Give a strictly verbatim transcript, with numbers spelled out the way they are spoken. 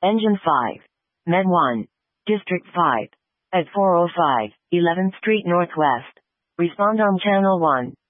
Engine five. Med one. District five. At four oh five, eleventh Street Northwest. Respond on Channel one.